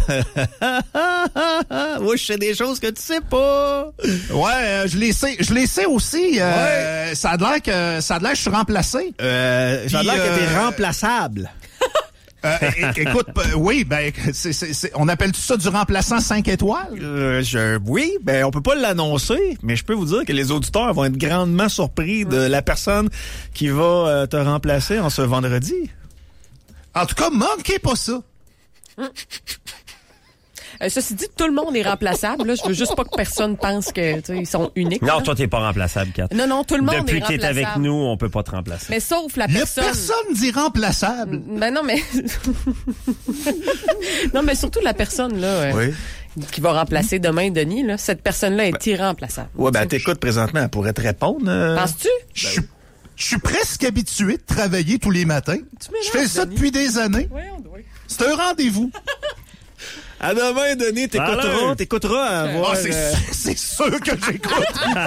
moi, je sais des choses que tu sais pas. Ouais, euh, je les sais, je les sais aussi. Euh, ouais. Ça a l'air que ça a l'air que je suis remplacé. Euh, ça a l'air euh... que t'es remplaçable. Euh, é- écoute, euh, oui, ben, c'est, c'est, c'est, on appelle tout ça du remplaçant cinq étoiles? Euh, je, oui, ben, on peut pas l'annoncer, mais je peux vous dire que les auditeurs vont être grandement surpris de la personne qui va euh, te remplacer en ce vendredi. En tout cas, manquez pas ça. Euh, ceci dit, tout le monde est remplaçable. Là. Je veux juste pas que personne pense que tu sais, ils sont uniques. Non, là. toi, t'es pas remplaçable, Kat. Non, non, tout le monde Depuis est que remplaçable. t'es avec nous, on peut pas te remplacer. Mais sauf la personne. La personne dit remplaçable. Ben non, mais... non, mais surtout la personne, là... Euh... Oui. Qui va remplacer demain Denis, là. Cette personne-là est ben, irremplaçable. Ouais, ben, t'écoutes présentement, elle pourrait te répondre. Euh... Penses-tu? Je suis Je suis presque habitué de travailler tous les matins. Je fais ça depuis des années. C'est un rendez-vous. À demain, Denis, t'écouteras, t'écouteras à voir... Ah, c'est, euh... c'est sûr que j'écoute.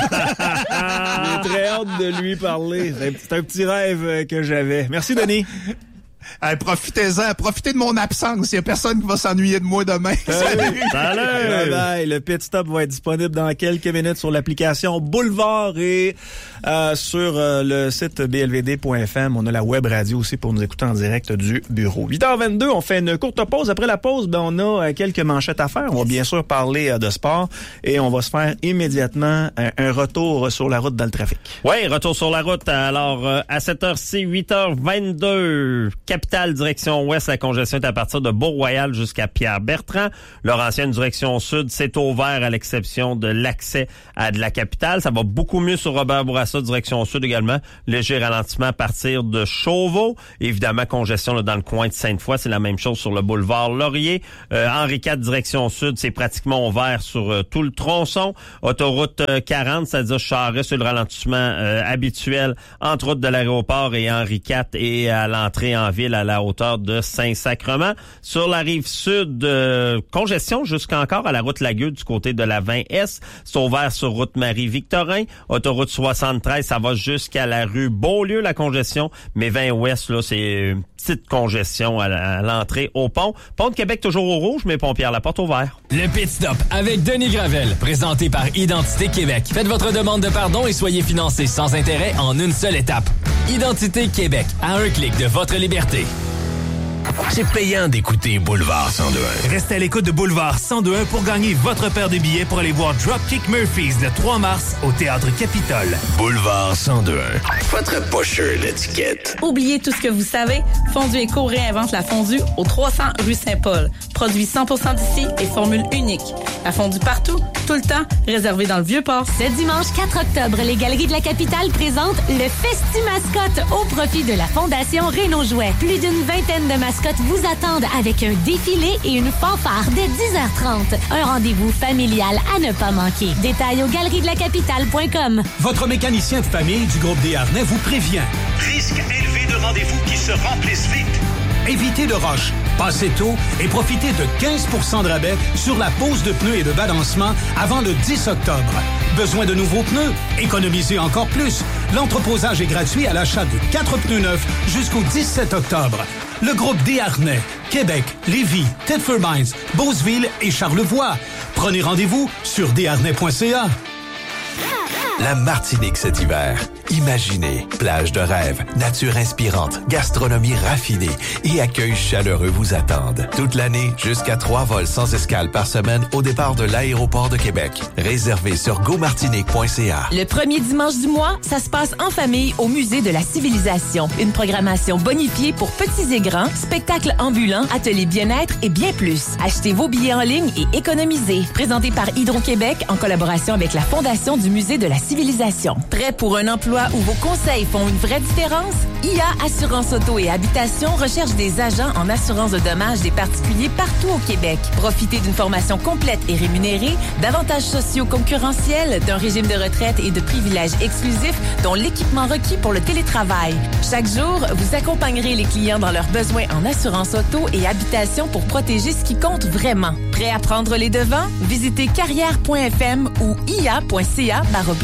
J'ai très hâte de lui parler. C'est un petit rêve que j'avais. Merci, Denis. Hey, profitez-en, profitez de mon absence. Il y a personne qui va s'ennuyer de moi demain. Salut! Salut! Bye bye. Le Pit Stop va être disponible dans quelques minutes sur l'application Boulevard et euh, sur euh, le site b l v d point f m. On a la web radio aussi pour nous écouter en direct du bureau. huit heures vingt-deux, on fait une courte pause. Après la pause, ben, on a euh, quelques manchettes à faire. On va bien sûr parler euh, de sport et on va se faire immédiatement un, un retour sur la route dans le trafic. Oui, retour sur la route. Alors, euh, à cette heure-ci, huit heures vingt-deux, Capitale, direction ouest, la congestion est à partir de Beau-Royal jusqu'à Pierre-Bertrand. Laurentienne, direction sud, c'est ouvert à l'exception de l'accès à de la capitale. Ça va beaucoup mieux sur Robert Bourassa, direction sud également. Léger ralentissement à partir de Chauveau. Évidemment, congestion là, dans le coin de Sainte-Foy. C'est la même chose sur le boulevard Laurier. Euh, Henri quatre, direction sud, c'est pratiquement ouvert sur euh, tout le tronçon. Autoroute euh, quarante, c'est-à-dire Charest, c'est le ralentissement euh, habituel entre route de l'aéroport et Henri quatre et à l'entrée en ville à la hauteur de Saint-Sacrement. Sur la rive sud, euh, congestion jusqu'encore à la route Lagueux du côté de la vingt S. C'est ouvert sur route Marie-Victorin. Autoroute soixante-treize, ça va jusqu'à la rue Beaulieu, la congestion. Mais vingt ouest, là, c'est une petite congestion à, la, à l'entrée au pont. Pont de Québec toujours au rouge, mais Pont-Pierre-Laporte ouvert. Le Pit Stop avec Denis Gravel, présenté par Identité Québec. Faites votre demande de pardon et soyez financé sans intérêt en une seule étape. Identité Québec, à un clic de votre liberté. C'est payant d'écouter Boulevard cent deux point un. Restez à l'écoute de Boulevard cent deux point un pour gagner votre paire de billets pour aller voir Dropkick Murphys le trois mars au Théâtre Capitole. Boulevard cent deux point un. Votre pocheur d'étiquette. Oubliez tout ce que vous savez. Fondue Éco réinvente la fondue au trois cents rue Saint-Paul. Produit cent pour cent d'ici et formule unique. La fondue partout, tout le temps, réservée dans le Vieux-Port. Ce dimanche quatre octobre, les Galeries de la Capitale présentent le Festi Mascotte au profit de la Fondation Réno Jouet. Plus d'une vingtaine de mascottes vous attendent avec un défilé et une fanfare dès dix heures trente. Un rendez-vous familial à ne pas manquer. Détails au galeries de la capitale point com. Votre mécanicien de famille du groupe Desharnais vous prévient. Risque élevé de rendez-vous qui se remplissent vite. Évitez le rush, passez tôt et profitez de quinze pour cent de rabais sur la pose de pneus et de balancement avant le dix octobre. Besoin de nouveaux pneus? Économisez encore plus. L'entreposage est gratuit à l'achat de quatre pneus neufs jusqu'au dix-sept octobre. Le groupe Desharnais, Québec, Lévis, Thetford Mines, Beauceville et Charlevoix. Prenez rendez-vous sur desharnais point c a. La Martinique cet hiver. Imaginez, plage de rêve, nature inspirante, gastronomie raffinée et accueil chaleureux vous attendent. Toute l'année, jusqu'à trois vols sans escale par semaine au départ de l'aéroport de Québec. Réservé sur go martinique point c a. Le premier dimanche du mois, ça se passe en famille au Musée de la Civilisation. Une programmation bonifiée pour petits et grands, spectacles ambulants, ateliers bien-être et bien plus. Achetez vos billets en ligne et économisez. Présenté par Hydro-Québec en collaboration avec la Fondation du Musée de la Civilisation. Prêt pour un emploi où vos conseils font une vraie différence? I A Assurance Auto et Habitation recherche des agents en assurance de dommages des particuliers partout au Québec. Profitez d'une formation complète et rémunérée, d'avantages sociaux concurrentiels, d'un régime de retraite et de privilèges exclusifs, dont l'équipement requis pour le télétravail. Chaque jour, vous accompagnerez les clients dans leurs besoins en assurance auto et habitation pour protéger ce qui compte vraiment. Prêt à prendre les devants? Visitez carrière point f m ou i a point c a barre oblique